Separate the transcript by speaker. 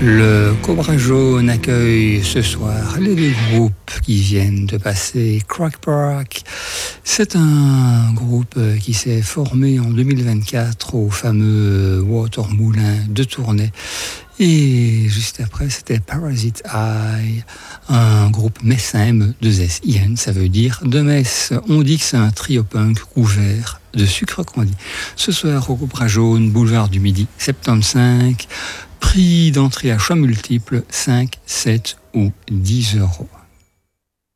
Speaker 1: Le Cobra Jaune accueille ce soir les deux groupes qui viennent de passer. Crack Park, c'est un groupe qui s'est formé en 2024 au fameux Water Moulin de Tournai. Et juste après, c'était Parasite Eye, un groupe messin, M2SIN, ça veut dire de Metz. On dit que c'est un trio punk couvert de sucre candi. Ce soir, au Cobra Jaune, boulevard du Midi, 75, prix d'entrée à choix multiples, 5, 7 ou 10 euros.